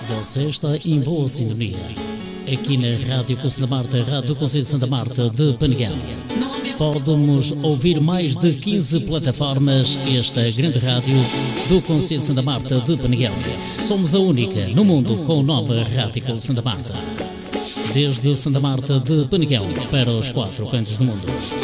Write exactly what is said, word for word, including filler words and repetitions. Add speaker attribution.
Speaker 1: Você está em boa sintonia. Aqui na Rádio Conselho da Marta, Rádio Conselho de Santa Marta de Peneguão. Podemos ouvir mais de quinze plataformas. Esta grande rádio do Conselho de Santa Marta de Peneguão. Somos a única no mundo com o nome Rádio Conselho de Santa Marta. Desde Santa Marta de Peneguão para os quatro cantos do mundo.